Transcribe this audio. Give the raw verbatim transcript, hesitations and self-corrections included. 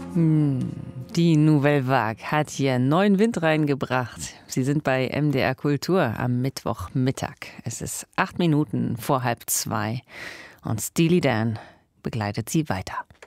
Hm, die Nouvelle Vague hat hier neuen Wind reingebracht. Sie sind bei M D R Kultur am Mittwochmittag. Es ist acht Minuten vor halb zwei und Steely Dan begleitet sie weiter.